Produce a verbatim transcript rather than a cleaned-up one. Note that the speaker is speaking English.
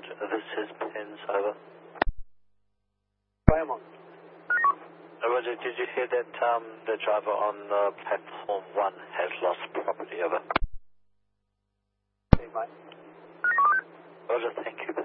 This is Pins, over. Paramount. Uh, Roger, did you hear that um, the driver on uh, platform one has lost property, over? Okay, bye. Roger, thank you.